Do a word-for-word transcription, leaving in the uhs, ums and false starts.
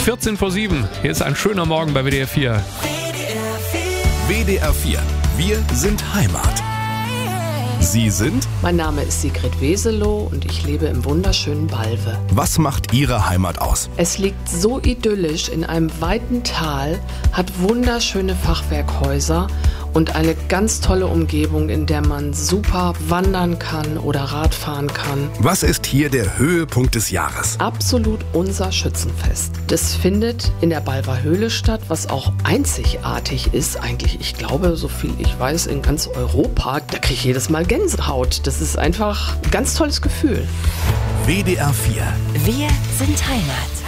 vierzehn vor sieben. Hier ist ein schöner Morgen bei W D R vier. W D R vier. Wir sind Heimat. Sie sind? Mein Name ist Sigrid Weselow und ich lebe im wunderschönen Balve. Was macht Ihre Heimat aus? Es liegt so idyllisch in einem weiten Tal, hat wunderschöne Fachwerkhäuser und eine ganz tolle Umgebung, in der man super wandern kann oder Radfahren kann. Was ist hier der Höhepunkt des Jahres? Absolut unser Schützenfest. Das findet in der Balver Höhle statt, was auch einzigartig ist. Eigentlich, ich glaube, so viel ich weiß, in ganz Europa. Da kriege ich jedes Mal Gänsehaut. Das ist einfach ein ganz tolles Gefühl. W D R vier. Wir sind Heimat.